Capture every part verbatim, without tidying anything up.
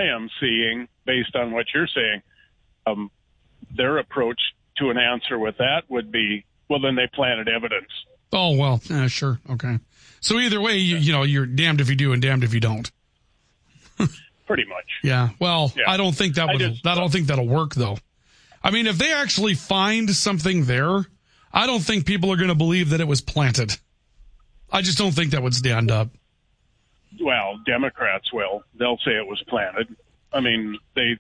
I am seeing, based on what you're saying, um, their approach to an answer with that would be, well, then they planted evidence. Oh, well, uh, sure. Okay. So either way, you, you know, you're damned if you do and damned if you don't. Pretty much. Yeah. Well, yeah. I don't think that would, just, I don't think that'll work though. I mean, if they actually find something there, I don't think people are going to believe that it was planted. I just don't think that would stand up. Well, Democrats will. They'll say it was planted. I mean, they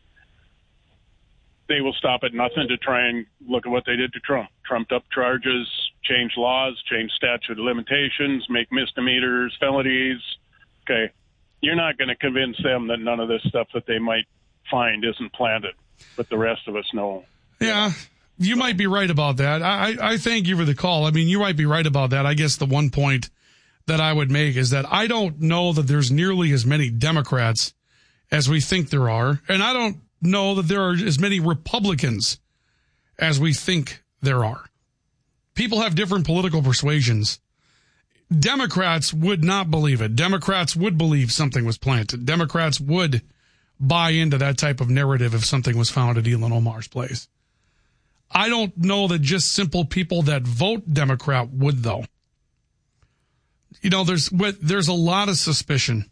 they will stop at nothing to try and look at what they did to Trump. Trumped up charges, change laws, change statute of limitations, make misdemeanors, felonies. Okay. You're not going to convince them that none of this stuff that they might find isn't planted, but the rest of us know. Yeah, you might be right about that. I, I thank you for the call. I mean, you might be right about that. I guess the one point that I would make is that I don't know that there's nearly as many Democrats as we think there are, and I don't know that there are as many Republicans as we think there are. People have different political persuasions. Democrats would not believe it. Democrats would believe something was planted. Democrats would buy into that type of narrative if something was found at Ilhan Omar's place. I don't know that just simple people that vote Democrat would, though. You know, there's there's a lot of suspicion.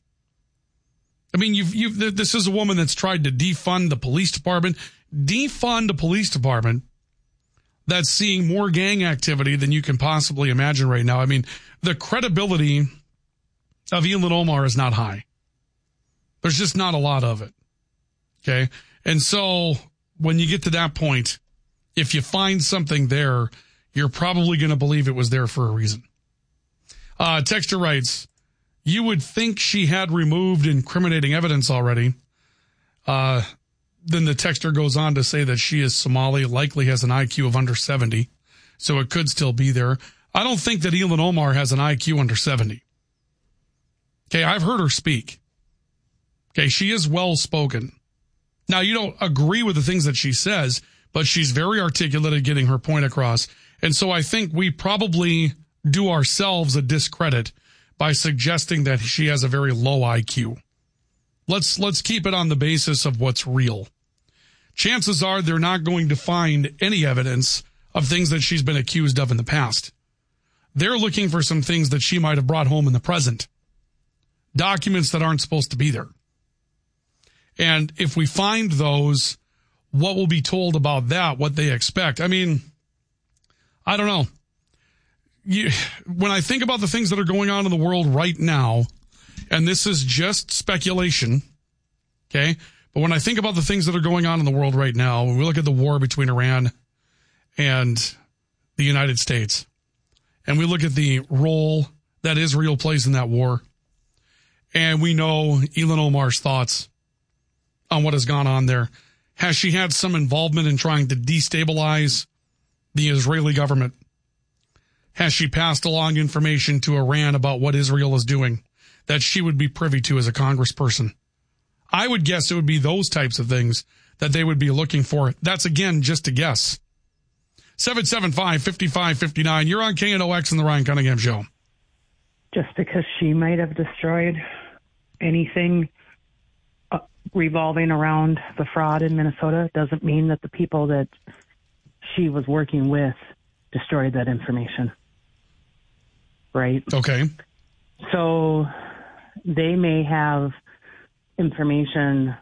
I mean, you've you've this is a woman that's tried to defund the police department, defund a police department that's seeing more gang activity than you can possibly imagine right now. I mean, the credibility of Ilhan Omar is not high. There's just not a lot of it. Okay. And so when you get to that point, if you find something there, you're probably going to believe it was there for a reason. Uh, Texter writes, you would think she had removed incriminating evidence already. Uh, Then the texter goes on to say that she is Somali, likely has an I Q of under seventy, so it could still be there. I don't think that Ilhan Omar has an I Q under seventy. Okay, I've heard her speak. Okay, she is well-spoken. Now, you don't agree with the things that she says, but she's very articulate at getting her point across. And so I think we probably do ourselves a discredit by suggesting that she has a very low I Q. Let's let's keep it on the basis of what's real. Chances are they're not going to find any evidence of things that she's been accused of in the past. They're looking for some things that she might have brought home in the present. Documents that aren't supposed to be there. And if we find those, what will be told about that, what they expect? I mean, I don't know. You, when I think about the things that are going on in the world right now, and this is just speculation, okay? But when I think about the things that are going on in the world right now, when we look at the war between Iran and the United States, and we look at the role that Israel plays in that war, and we know Ilhan Omar's thoughts on what has gone on there. Has she had some involvement in trying to destabilize the Israeli government? Has she passed along information to Iran about what Israel is doing that she would be privy to as a congressperson? I would guess it would be those types of things that they would be looking for. That's, again, just a guess. seven seven five, five five five nine. You're on K N O X and the Ryan Cunningham Show. Just because she might have destroyed anything uh, revolving around the fraud in Minnesota doesn't mean that the people that she was working with destroyed that information. Right? Okay. So they may have information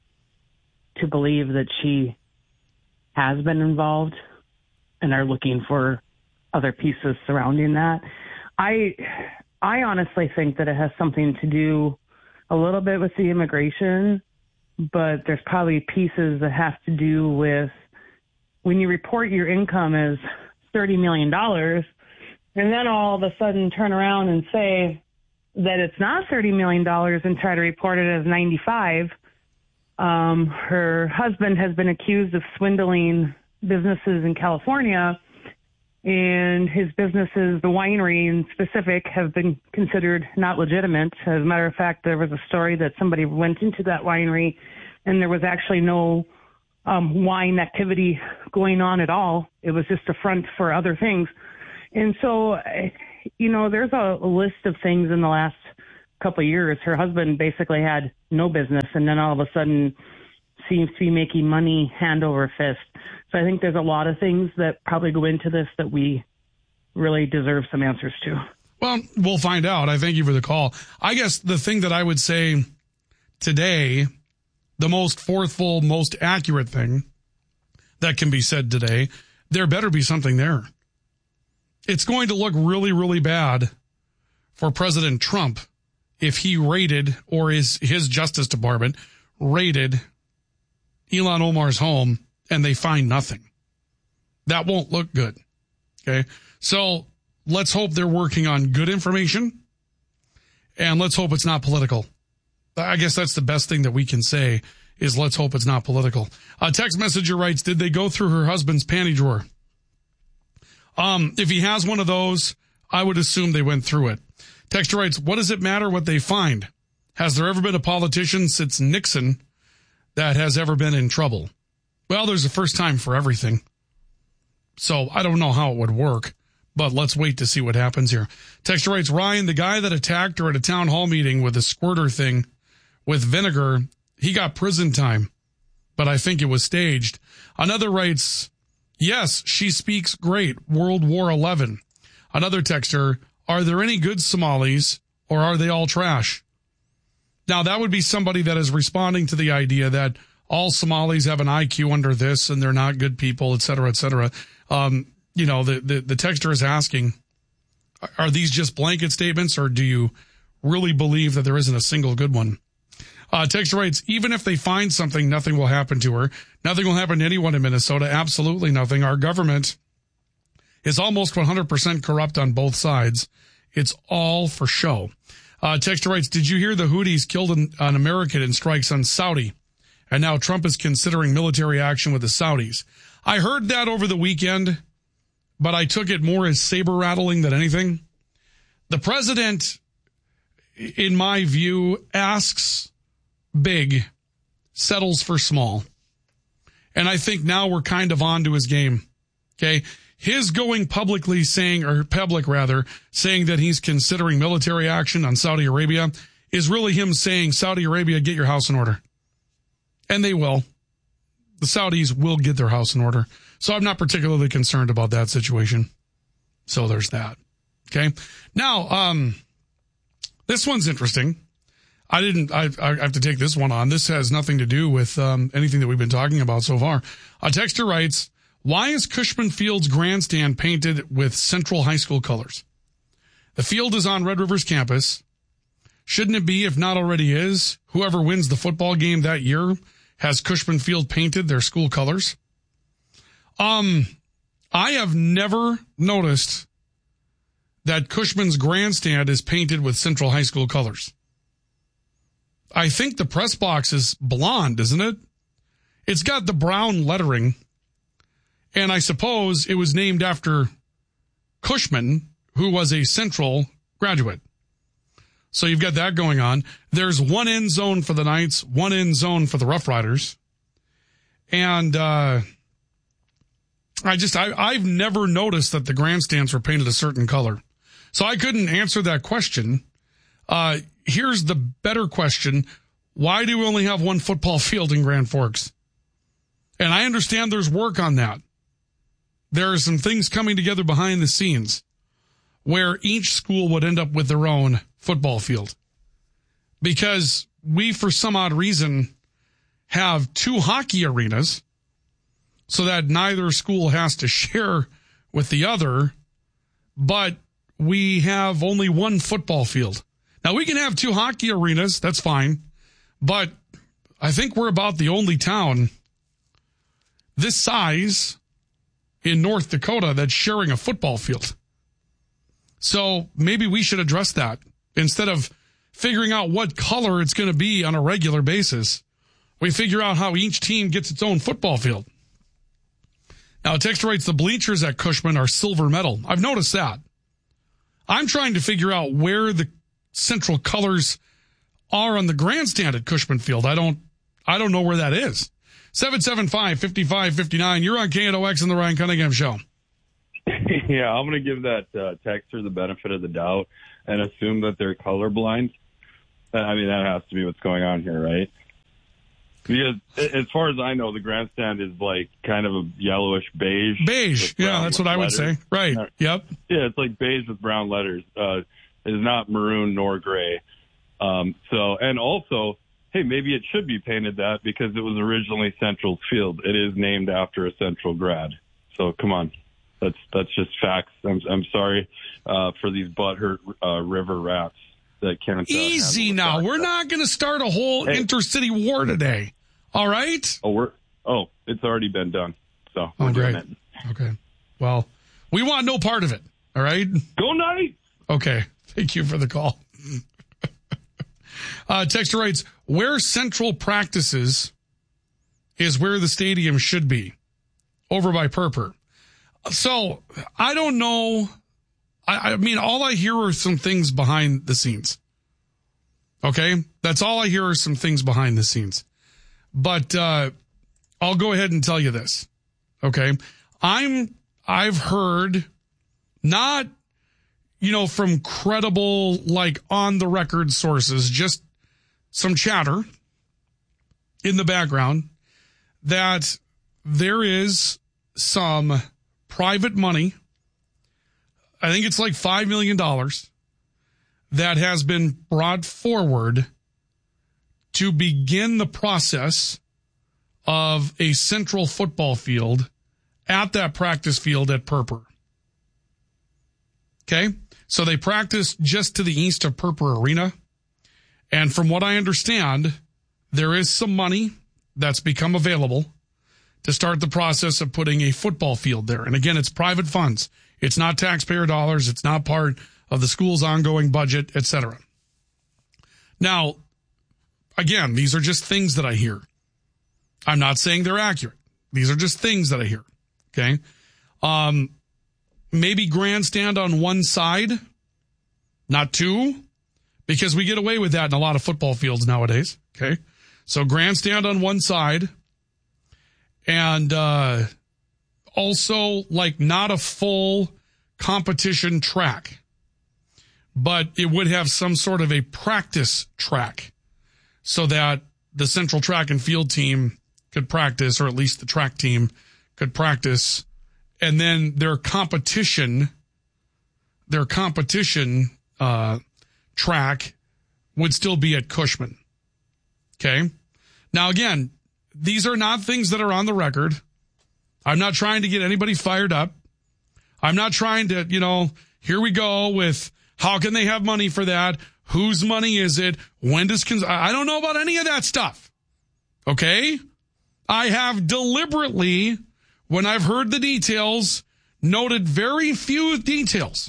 to believe that she has been involved and are looking for other pieces surrounding that. I I honestly think that it has something to do a little bit with the immigration, but there's probably pieces that have to do with when you report your income as thirty million dollars and then all of a sudden turn around and say that it's not thirty million dollars and try to report it as ninety-five. Um, her husband has been accused of swindling businesses in California, and his businesses, the winery in specific, have been considered not legitimate. As a matter of fact, there was a story that somebody went into that winery and there was actually no um, wine activity going on at all. It was just a front for other things. And so, you know, there's a, a list of things in the last couple of years, her husband basically had no business, and then all of a sudden seems to be making money hand over fist. So I think there's a lot of things that probably go into this that we really deserve some answers to. Well, we'll find out. I thank you for the call. I guess the thing that I would say today, the most forthful, most accurate thing that can be said today, there better be something there. It's going to look really, really bad for President Trump if he raided, or is his Justice Department raided Ilhan Omar's home and they find nothing. That won't look good. Okay. So let's hope they're working on good information, and let's hope it's not political. I guess that's the best thing that we can say, is let's hope it's not political. A text messenger writes, did they go through her husband's panty drawer? Um, if he has one of those, I would assume they went through it. Texter writes, what does it matter what they find? Has there ever been a politician since Nixon that has ever been in trouble? Well, there's a first time for everything. So I don't know how it would work, but let's wait to see what happens here. Texter writes, Ryan, the guy that attacked her at a town hall meeting with a squirter thing with vinegar, he got prison time, but I think it was staged. Another writes, yes, she speaks great. World War Eleven. Another texter, are there any good Somalis, or are they all trash? Now, that would be somebody that is responding to the idea that all Somalis have an I Q under this and they're not good people, et cetera, et cetera. Um, you know, the, the, the texter is asking, are these just blanket statements, or do you really believe that there isn't a single good one? Uh, texter writes, even if they find something, nothing will happen to her. Nothing will happen to anyone in Minnesota. Absolutely nothing. Our government is almost one hundred percent corrupt on both sides. It's all for show. Uh, texter writes, did you hear the Houthis killed an, an American in strikes on Saudi? And now Trump is considering military action with the Saudis. I heard that over the weekend, but I took it more as saber rattling than anything. The president, in my view, asks big, settles for small. And I think now we're kind of on to his game. Okay. His going publicly saying, or public rather, saying that he's considering military action on Saudi Arabia is really him saying, Saudi Arabia, get your house in order. And they will. The Saudis will get their house in order. So I'm not particularly concerned about that situation. So there's that. Okay. Now, um, this one's interesting. I didn't, I, I have to take this one on. This has nothing to do with um, anything that we've been talking about so far. A texter writes, why is Cushman Field's grandstand painted with Central High School colors? The field is on Red River's campus. Shouldn't it be, if not already is, whoever wins the football game that year has Cushman Field painted their school colors? Um, I have never noticed that Cushman's grandstand is painted with Central High School colors. I think the press box is blonde, isn't it? It's got the brown lettering. And I suppose it was named after Cushman, who was a Central graduate. So you've got that going on. There's one end zone for the Knights, one end zone for the Rough Riders. And uh, I just, I, I've never noticed that the grandstands were painted a certain color. So I couldn't answer that question. Uh, here's the better question. Why do we only have one football field in Grand Forks? And I understand there's work on that. There are some things coming together behind the scenes where each school would end up with their own football field. Because we, for some odd reason, have two hockey arenas so that neither school has to share with the other, but we have only one football field. Now, we can have two hockey arenas, that's fine, but I think we're about the only town this size in North Dakota that's sharing a football field. So maybe we should address that. Instead of figuring out what color it's going to be on a regular basis, we figure out how each team gets its own football field. Now, text writes, the bleachers at Cushman are silver metal. I've noticed that. I'm trying to figure out where the central colors are on the grandstand at Cushman Field. I don't, I don't know where that is. seven seven five, five five five nine. You're on K N O X and the Ryan Cunningham Show. Yeah, I'm going to give that uh, texter the benefit of the doubt and assume that they're colorblind. I mean, that has to be what's going on here, right? Because as far as I know, the grandstand is like kind of a yellowish beige. Beige, yeah, that's what I would say. Right, yep. Yeah, it's like beige with brown letters. Uh, it is not maroon nor gray. Um, so, and also, hey, maybe it should be painted that because it was originally Central's field. It is named after a Central grad. So come on, that's that's just facts. I'm I'm sorry uh, for these butthurt uh, river rats. That can't, uh, Easy now. We're not going to start a whole hey. intercity war today. All right? Oh, we're oh, it's already been done. So we're oh, great. doing it. Okay. Well, we want no part of it. All right? Go Knights! Okay. Thank you for the call. uh, Texter writes, where Central practices is where the stadium should be. Over by Purpur. So, I don't know. I, I mean, all I hear are some things behind the scenes. Okay? That's all I hear are some things behind the scenes. But uh, I'll go ahead and tell you this. Okay? I'm, I've heard not, you know, from credible, like on the record sources, just some chatter in the background that there is some private money. I think it's like five million dollars that has been brought forward to begin the process of a Central football field at that practice field at Purpur. Okay? So they practice just to the east of Purpur Arena. And from what I understand, there is some money that's become available to start the process of putting a football field there. And again, it's private funds. It's not taxpayer dollars. It's not part of the school's ongoing budget, et cetera. Now, again, these are just things that I hear. I'm not saying they're accurate. These are just things that I hear. Okay? Um, maybe grandstand on one side, not two, because we get away with that in a lot of football fields nowadays. Okay? So grandstand on one side and uh also, like, not a full competition track, but it would have some sort of a practice track so that the Central track and field team could practice, or at least the track team could practice, and then their competition, their competition uh, track would still be at Cushman. Okay? Now, again, these are not things that are on the record. I'm not trying to get anybody fired up. I'm not trying to, you know, here we go with how can they have money for that? Whose money is it? When does, cons- I don't know about any of that stuff. Okay? I have deliberately, when I've heard the details, noted very few details.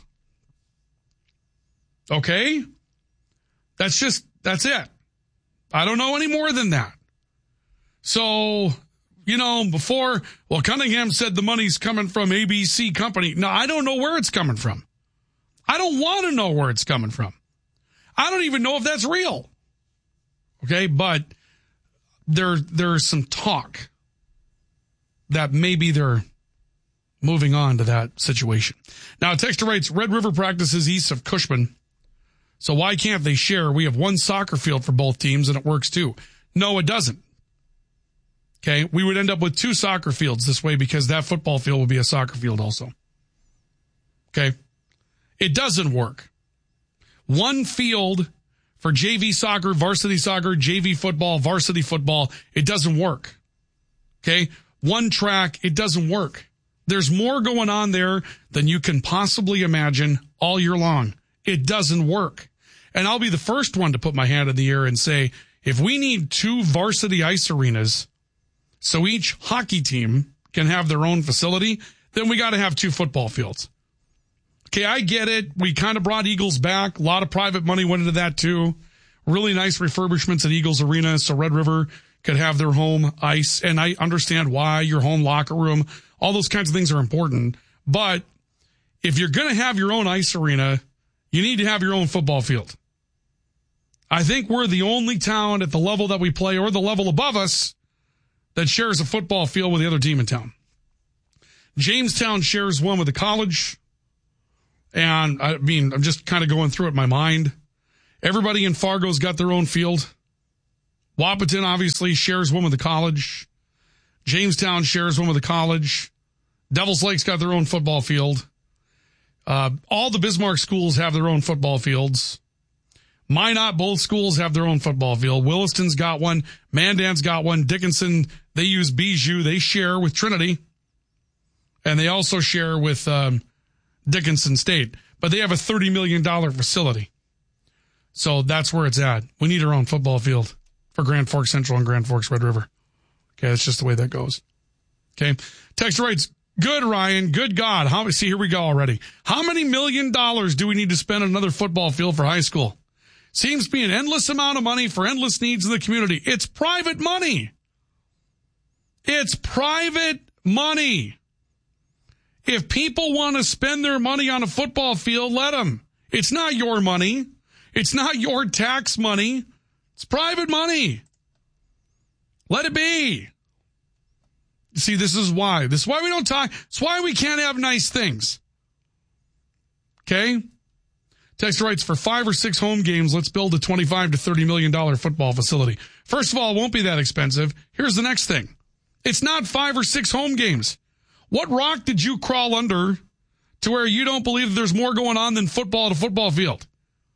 Okay? That's just, that's it. I don't know any more than that. So, you know, before, well, Cunningham said the money's coming from A B C Company. No, I don't know where it's coming from. I don't want to know where it's coming from. I don't even know if that's real. Okay, but there, there's some talk that maybe they're moving on to that situation. Now, Texter writes, Red River practices east of Cushman. So why can't they share? We have one soccer field for both teams and it works too. No, it doesn't. Okay, we would end up with two soccer fields this way because that football field would be a soccer field also. Okay, it doesn't work. One field for J V soccer, varsity soccer, J V football, varsity football, it doesn't work. Okay, one track, it doesn't work. There's more going on there than you can possibly imagine all year long. It doesn't work. And I'll be the first one to put my hand in the air and say, if we need two varsity ice arenas so each hockey team can have their own facility, then we got to have two football fields. Okay, I get it. We kind of brought Eagles back. A lot of private money went into that too. Really nice refurbishments at Eagles Arena so Red River could have their home ice. And I understand why your home locker room, all those kinds of things are important. But if you're going to have your own ice arena, you need to have your own football field. I think we're the only town at the level that we play or the level above us that shares a football field with the other team in town. Jamestown shares one with the college. And I mean, I'm just kind of going through it in my mind. Everybody in Fargo's got their own field. Wapaton obviously shares one with the college. Jamestown shares one with the college. Devils Lake's got their own football field. Uh, all the Bismarck schools have their own football fields. Minot, both schools have their own football field. Williston's got one. Mandan's got one. Dickinson, they use Bijou. They share with Trinity. And they also share with um, Dickinson State. But they have a thirty million dollars facility. So that's where it's at. We need our own football field for Grand Forks Central and Grand Forks Red River. Okay, that's just the way that goes. Okay. Text writes, good, Ryan. Good God. How, see, here we go already. How many million dollars do we need to spend on another football field for high school? Seems to be an endless amount of money for endless needs in the community. It's private money. It's private money. If people want to spend their money on a football field, let them. It's not your money. It's not your tax money. It's private money. Let it be. See, this is why. This is why we don't talk. It's why we can't have nice things. Okay? Text writes, for five or six home games, let's build a twenty-five to thirty million dollars football facility. First of all, it won't be that expensive. Here's the next thing. It's not five or six home games. What rock did you crawl under to where you don't believe that there's more going on than football at a football field?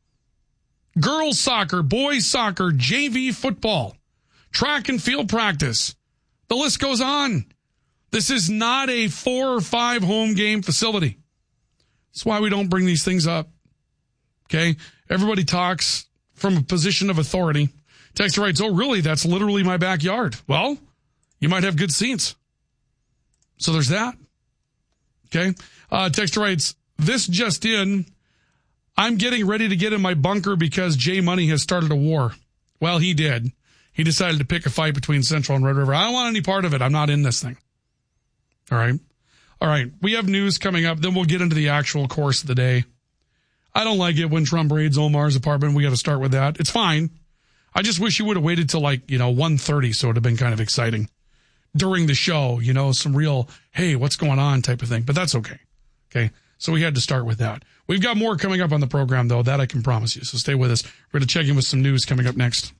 Girls soccer, boys soccer, J V football, track and field practice. The list goes on. This is not a four or five home game facility. That's why we don't bring these things up. Okay? Everybody talks from a position of authority. Texter writes, oh, really? That's literally my backyard. Well, you might have good seats. So there's that. Okay? Uh, Texter writes, this just in, I'm getting ready to get in my bunker because Jay Money has started a war. Well, he did. He decided to pick a fight between Central and Red River. I don't want any part of it. I'm not in this thing. All right? All right. We have news coming up. Then we'll get into the actual course of the day. I don't like it when Trump raids Omar's apartment. We got to start with that. It's fine. I just wish you would have waited till like, you know, one thirty so it would have been kind of exciting during the show, you know, some real, hey, what's going on type of thing. But that's okay. Okay. So we had to start with that. We've got more coming up on the program, though. That I can promise you. So stay with us. We're going to check in with some news coming up next.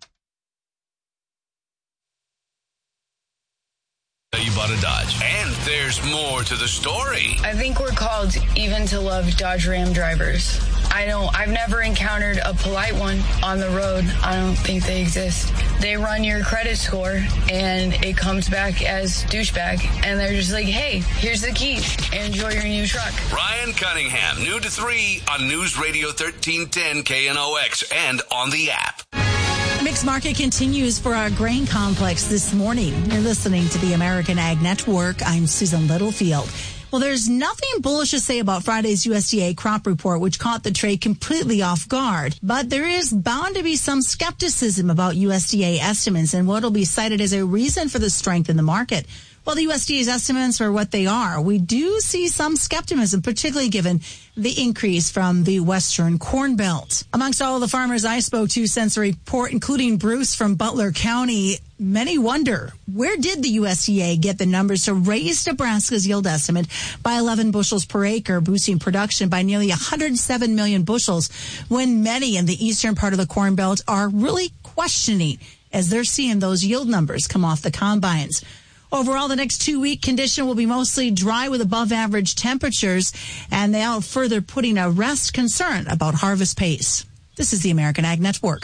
You bought a Dodge. And there's more to the story. I think we're called even to love Dodge Ram drivers. I don't, I've never encountered a polite one on the road. I don't think they exist. They run your credit score and it comes back as douchebag. And they're just like, hey, here's the key. Enjoy your new truck. Ryan Cunningham, new to three on News Radio thirteen ten K N O X and on the app. Mixed market continues for our grain complex this morning. You're listening to the American Ag Network. I'm Susan Littlefield. Well, there's nothing bullish to say about Friday's U S D A crop report, which caught the trade completely off guard. But there is bound to be some skepticism about U S D A estimates and what will be cited as a reason for the strength in the market. Well, the U S D A's estimates are what they are. We do see some skepticism, particularly given the increase from the Western Corn Belt. Amongst all of the farmers I spoke to since the report, including Bruce from Butler County, many wonder, where did the U S D A get the numbers to raise Nebraska's yield estimate by eleven bushels per acre, boosting production by nearly one hundred seven million bushels, when many in the eastern part of the Corn Belt are really questioning as they're seeing those yield numbers come off the combines. Overall, the next two-week condition will be mostly dry with above-average temperatures, and they are further putting a rest concern about harvest pace. This is the American Ag Network.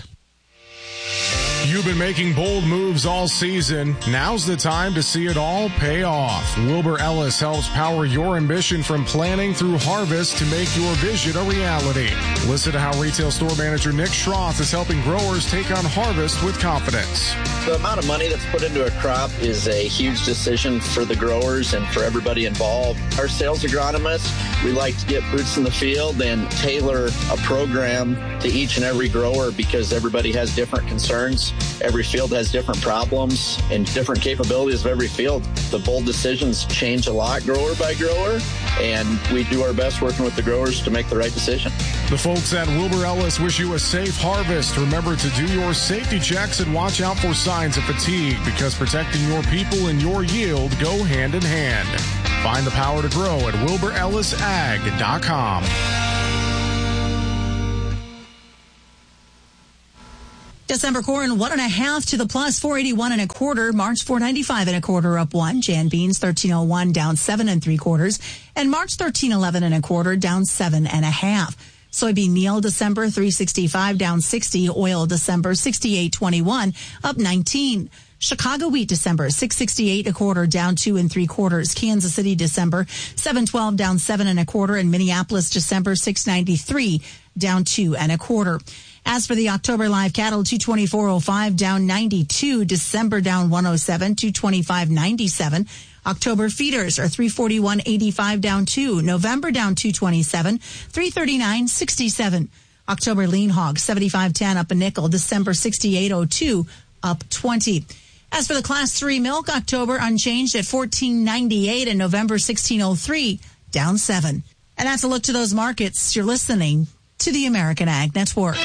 You've been making bold moves all season. Now's the time to see it all pay off. Wilbur Ellis helps power your ambition from planning through harvest to make your vision a reality. Listen to how retail store manager Nick Schroth is helping growers take on harvest with confidence. The amount of money that's put into a crop is a huge decision for the growers and for everybody involved. Our sales agronomists, we like to get boots in the field and tailor a program to each and every grower because everybody has different concerns. Every field has different problems and different capabilities of every field. The bold decisions change a lot grower by grower, and we do our best working with the growers to make the right decision. The folks at Wilbur Ellis wish you a safe harvest. Remember to do your safety checks and watch out for signs of fatigue because protecting your people and your yield go hand in hand. Find the power to grow at wilbur ellis ag dot com. December corn, one and a half to the plus, four eighty-one and a quarter. March, four ninety-five and a quarter, up one. Jan beans, thirteen oh one, down seven and three quarters. And March, thirteen eleven and a quarter, down seven and a half. Soybean meal, December, three sixty-five, down sixty. Oil, December, sixty-eight twenty-one, up nineteen. Chicago wheat, December, six sixty-eight a quarter, down two and three quarters. Kansas City, December, seven twelve, down seven and a quarter. And Minneapolis, December, six ninety-three, down two and a quarter. As for the October live cattle, two twenty-four oh five, down ninety-two. December down one oh seven, two twenty-five ninety-seven. October feeders are three forty-one eighty-five, down two. November down two twenty-seven, three thirty-nine sixty-seven. October lean hog, seventy-five ten, up a nickel. December sixty-eight oh two, up twenty. As for the class three milk, October unchanged at fourteen ninety-eight and November sixteen oh three, down seven. And that's a look to those markets. You're listening to the American Ag Network.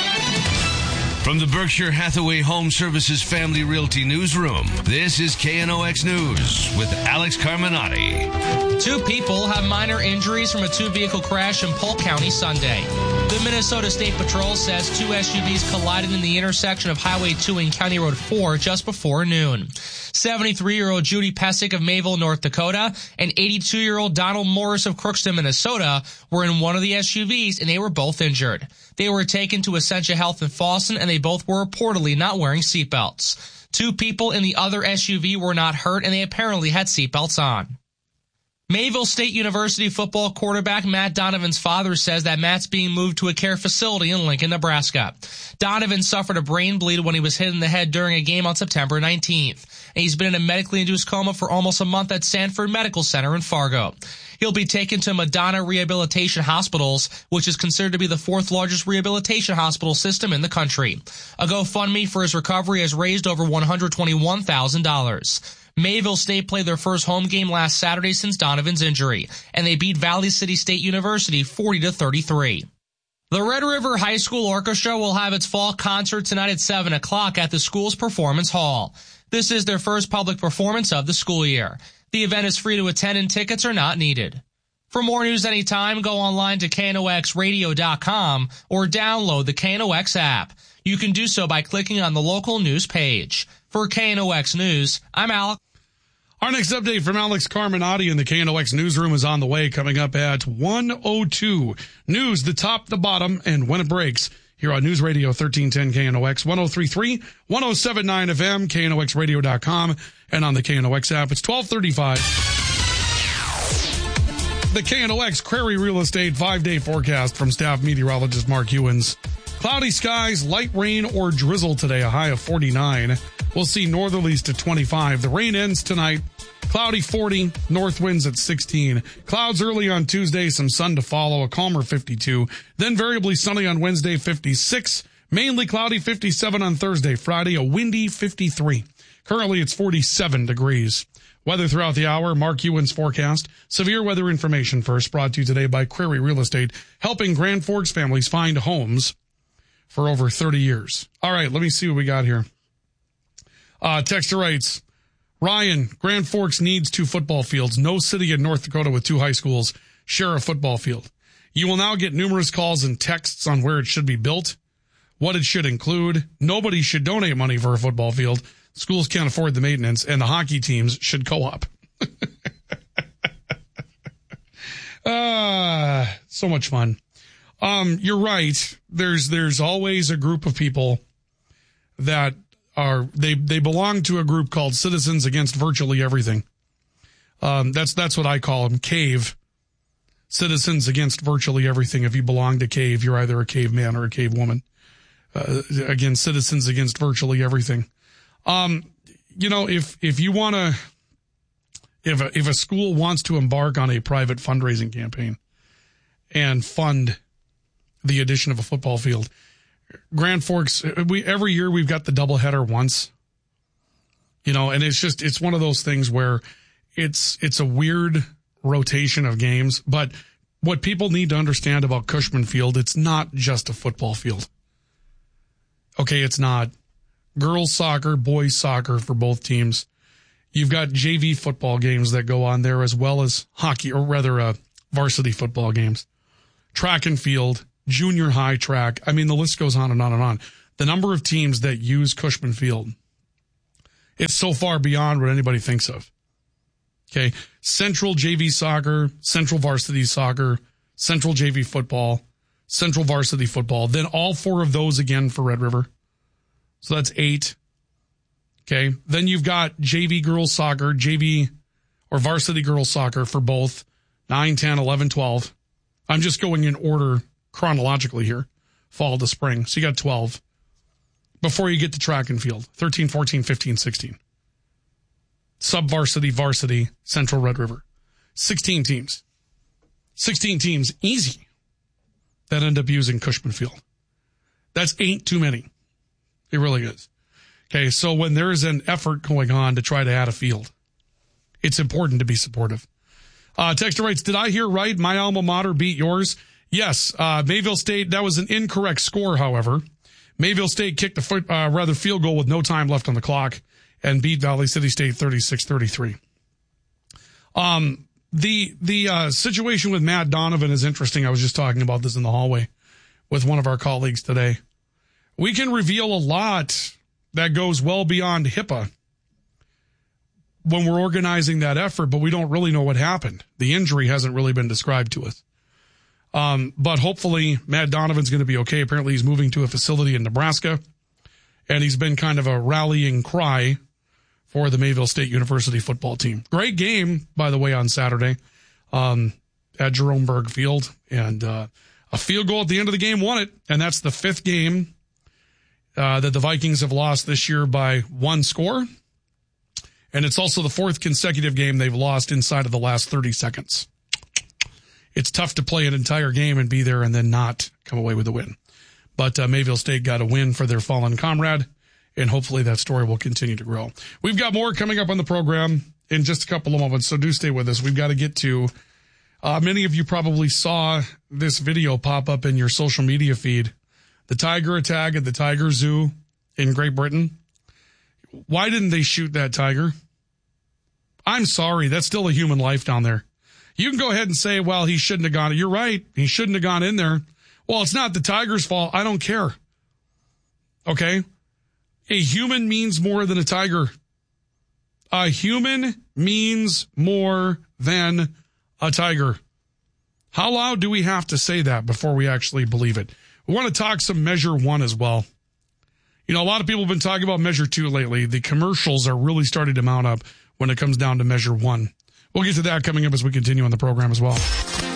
From the Berkshire Hathaway Home Services Family Realty Newsroom, this is K N O X News with Alex Carminati. Two people have minor injuries from a two-vehicle crash in Polk County Sunday. The Minnesota State Patrol says two S U Vs collided in the intersection of Highway two and County Road four just before noon. seventy-three-year-old Judy Pesic of Mayville, North Dakota, and eighty-two-year-old Donald Morris of Crookston, Minnesota, were in one of the S U Vs, and they were both injured. They were taken to Essentia Health in Fawson, and they both were reportedly not wearing seatbelts. Two people in the other S U V were not hurt, and they apparently had seatbelts on. Mayville State University football quarterback Matt Donovan's father says that Matt's being moved to a care facility in Lincoln, Nebraska. Donovan suffered a brain bleed when he was hit in the head during a game on September nineteenth. And he's been in a medically induced coma for almost a month at Sanford Medical Center in Fargo. He'll be taken to Madonna Rehabilitation Hospitals, which is considered to be the fourth largest rehabilitation hospital system in the country. A GoFundMe for his recovery has raised over one hundred twenty-one thousand dollars. Mayville State played their first home game last Saturday since Donovan's injury, and they beat Valley City State University forty to thirty-three. The Red River High School Orchestra will have its fall concert tonight at seven o'clock at the school's Performance Hall. This is their first public performance of the school year. The event is free to attend and tickets are not needed. For more news anytime, go online to K N O X radio dot com or download the K N O X app. You can do so by clicking on the local news page. For K N O X News, I'm Alex. Our next update from Alex Carminati in the K N O X newsroom is on the way, coming up at one oh two. News, the top, the bottom, and when it breaks. Here on News Radio thirteen ten K N O X, one oh three point three, one oh seven point nine F M, K N O X radio dot com, and on the K N O X app. It's twelve thirty-five. The K N O X Crary Real Estate five-day forecast from staff meteorologist Mark Ewens. Cloudy skies, light rain or drizzle today, a high of forty-nine. We'll see northerlies to twenty-five. The rain ends tonight. Cloudy forty, north winds at sixteen. Clouds early on Tuesday, some sun to follow, a calmer fifty-two. Then variably sunny on Wednesday, fifty-six. Mainly cloudy, fifty-seven on Thursday. Friday, a windy fifty-three. Currently, it's forty-seven degrees. Weather throughout the hour, Mark Ewan's forecast. Severe weather information first, brought to you today by Crary Real Estate, helping Grand Forks families find homes for over thirty years. All right, let me see what we got here. Uh, Texter writes, Ryan, Grand Forks needs two football fields. No city in North Dakota with two high schools share a football field. You will now get numerous calls and texts on where it should be built, what it should include. Nobody should donate money for a football field. Schools can't afford the maintenance, and the hockey teams should co-op. Ah, uh, so much fun. Um, you're right. There's, there's always a group of people that are, they, they belong to a group called Citizens Against Virtually Everything. Um, that's, that's what I call them, CAVE. Citizens Against Virtually Everything. If you belong to CAVE, you're either a caveman or a cavewoman. Uh, again, Citizens Against Virtually Everything. Um, you know, if, if you want to, if a, if a school wants to embark on a private fundraising campaign and fund the addition of a football field, Grand Forks, we, every year we've got the doubleheader once, you know, and it's just, it's one of those things where it's, it's a weird rotation of games, but what people need to understand about Cushman Field, it's not just a football field. Okay. It's not. Girls soccer, boys soccer for both teams. You've got J V football games that go on there as well as hockey, or rather, uh, varsity football games. Track and field, junior high track. I mean, the list goes on and on and on. the number of teams that use Cushman Field, it's so far beyond what anybody thinks of. Okay. Central J V soccer, Central varsity soccer, Central J V football, Central varsity football, then all four of those again for Red River. So that's eight. Okay. Then you've got J V girls soccer, J V or varsity girls soccer for both nine, ten, eleven, twelve. I'm just going in order chronologically here, fall to spring. So you got twelve before you get to track and field, thirteen, fourteen, fifteen, sixteen. Sub-varsity, varsity, Central Red River. sixteen teams. sixteen teams, easy, that end up using Cushman Field. That's ain't too many. It really is. Okay, so when there is an effort going on to try to add a field, it's important to be supportive. Uh, Texter writes, did I hear right? My alma mater beat yours? Yes, uh, Mayville State, that was an incorrect score, however. Mayville State kicked a foot, uh, rather field goal with no time left on the clock and beat Valley City State thirty-six thirty-three. Um, the, the, uh, situation with Matt Donovan is interesting. I was just talking about this in the hallway with one of our colleagues today. We can reveal a lot that goes well beyond HIPAA when we're organizing that effort, but we don't really know what happened. The injury hasn't really been described to us. Um, but hopefully Matt Donovan's going to be okay. Apparently he's moving to a facility in Nebraska, and he's been kind of a rallying cry for the Mayville State University football team. Great game, by the way, on Saturday, um, at Jerome Berg Field, and, uh, a field goal at the end of the game won it. And that's the fifth game, uh, that the Vikings have lost this year by one score. And it's also the fourth consecutive game they've lost inside of the last thirty seconds. It's tough to play an entire game and be there and then not come away with a win. But uh, Mayville State got a win for their fallen comrade, and hopefully that story will continue to grow. We've got more coming up on the program in just a couple of moments, so do stay with us. We've got to get to, uh, many of you probably saw this video pop up in your social media feed. The tiger attack at the Tiger Zoo in Great Britain. Why didn't they shoot that tiger? I'm sorry. That's still a human life down there. You can go ahead and say, well, he shouldn't have gone. You're right. He shouldn't have gone in there. Well, it's not the tiger's fault. I don't care. Okay? A human means more than a tiger. A human means more than a tiger. How loud do we have to say that before we actually believe it? We want to talk some Measure One as well. You know, a lot of people have been talking about Measure Two lately. The commercials are really starting to mount up when it comes down to Measure One. We'll get to that coming up as we continue on the program as well.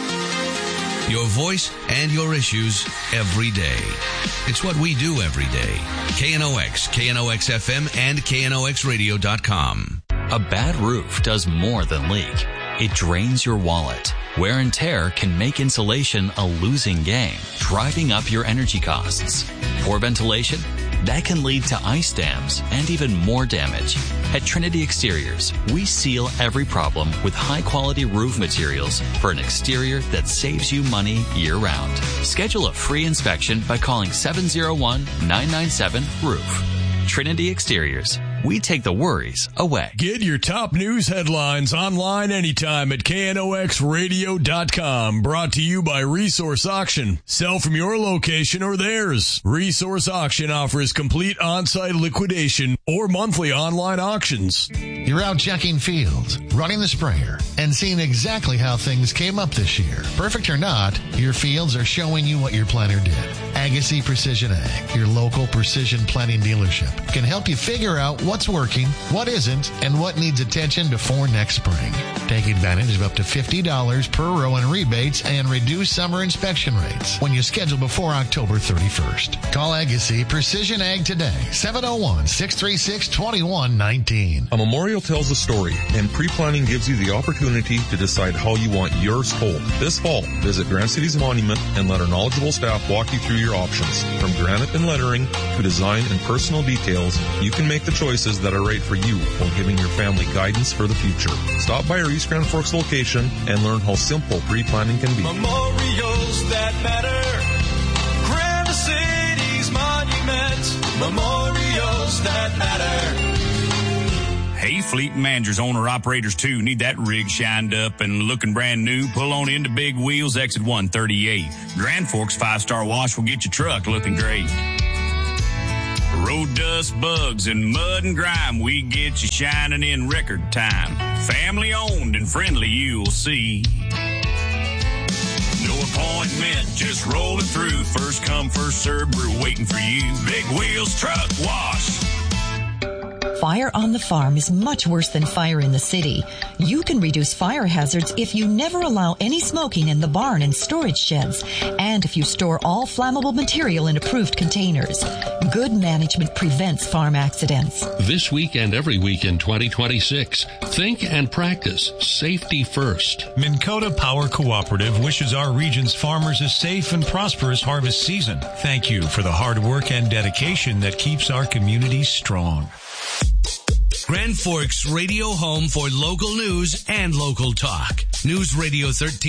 Your voice and your issues every day. It's what we do every day. K N O X, K N O X F M, and K N O X radio dot com. A bad roof does more than leak. It drains your wallet. Wear and tear can make insulation a losing game, driving up your energy costs. Poor ventilation? That can lead to ice dams and even more damage. At Trinity Exteriors, we seal every problem with high-quality roof materials for an exterior that saves you money year-round. Schedule a free inspection by calling seven oh one, nine nine seven, roof. Trinity Exteriors. We take the worries away. Get your top news headlines online anytime at K N O X radio dot com. Brought to you by Resource Auction. Sell from your location or theirs. Resource Auction offers complete on-site liquidation or monthly online auctions. You're out checking fields, running the sprayer, and seeing exactly how things came up this year. Perfect or not, your fields are showing you what your planner did. Agassi Precision Ag, your local precision planting dealership, can help you figure out what's working, what isn't, and what needs attention before next spring. Take advantage of up to fifty dollars per row in rebates and reduced summer inspection rates when you schedule before October thirty-first. Call Agassi Precision Ag today, seven oh one, six three six, two one one nine. A memorial tells a story, and pre-planning gives you the opportunity to decide how you want yours told. This fall, visit Grand City's monument and let our knowledgeable staff walk you through your options. From granite and lettering to design and personal details, you can make the choices that are right for you while giving your family guidance for the future. Stop by our East Grand Forks location and learn how simple pre-planning can be. Memorials that matter. Grand City's monument. Memorials that matter. Hey, fleet managers, owner-operators, too. Need that rig shined up and looking brand new? Pull on into Big Wheels, exit one thirty-eight. Grand Forks five-star wash will get your truck looking great. Road dust, bugs, and mud and grime, we get you shining in record time. Family owned and friendly, you'll see. No appointment, just rolling through. First come, first served, we're waiting for you. Big Wheels Truck Wash. Fire on the farm is much worse than fire in the city. You can reduce fire hazards if you never allow any smoking in the barn and storage sheds, and if you store all flammable material in approved containers. Good management prevents farm accidents. This week and every week in twenty twenty-six, think and practice safety first. Minn Kota Power Cooperative wishes our region's farmers a safe and prosperous harvest season. Thank you for the hard work and dedication that keeps our communities strong. Grand Forks Radio home for local news and local talk. News Radio thirteen